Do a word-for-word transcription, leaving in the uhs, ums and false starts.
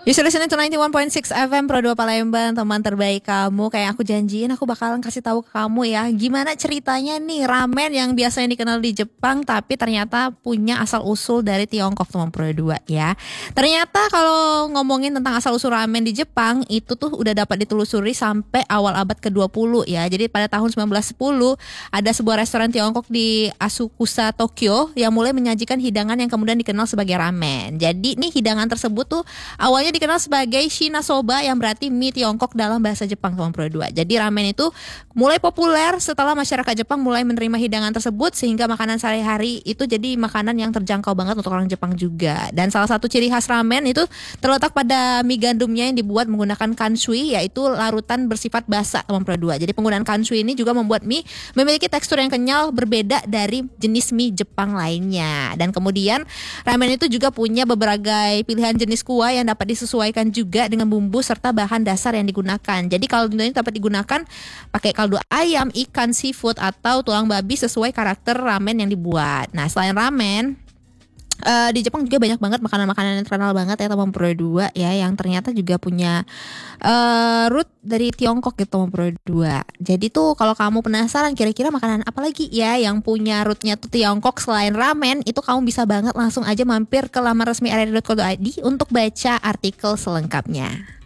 You still listening to ninety-one point six F M Pro dua Palembang, teman terbaik kamu. Kayak aku janjiin, aku bakalan kasih tahu ke kamu ya, gimana ceritanya nih ramen yang biasanya dikenal di Jepang tapi ternyata punya asal usul dari Tiongkok, teman Pro dua ya. Ternyata kalau ngomongin tentang asal usul ramen di Jepang itu tuh udah dapat ditelusuri sampai awal abad ke dua puluh ya. Jadi pada tahun sembilan belas sepuluh ada sebuah restoran Tiongkok di Asakusa, Tokyo yang mulai menyajikan hidangan yang kemudian dikenal sebagai ramen. Jadi nih hidangan tersebut tuh awalnya dikenal sebagai shinasoba yang berarti mie Tiongkok dalam bahasa Jepang, teman Pro dua. Jadi ramen itu mulai populer setelah masyarakat Jepang mulai menerima hidangan tersebut sehingga makanan sehari-hari itu jadi makanan yang terjangkau banget untuk orang Jepang juga. Dan salah satu ciri khas ramen itu terletak pada mie gandumnya yang dibuat menggunakan kansui, yaitu larutan bersifat basa, teman Pro dua. Jadi penggunaan kansui ini juga membuat mie memiliki tekstur yang kenyal berbeda dari jenis mie Jepang lainnya. Dan kemudian ramen itu juga punya beberapa pilihan jenis kuah yang dapat disesuaikan juga dengan bumbu serta bahan dasar yang digunakan. Jadi kaldunya dapat digunakan pakai kaldu ayam, ikan, seafood atau tulang babi sesuai karakter ramen yang dibuat. Nah, selain ramen, Uh, di Jepang juga banyak banget makanan-makanan yang terkenal banget ya, teman Pro dua ya, yang ternyata juga punya uh, root dari Tiongkok gitu, teman Pro dua. Jadi tuh kalau kamu penasaran kira-kira makanan apa lagi ya yang punya rootnya tuh Tiongkok selain ramen, itu kamu bisa banget langsung aja mampir ke laman resmi r r i dot co dot i d untuk baca artikel selengkapnya.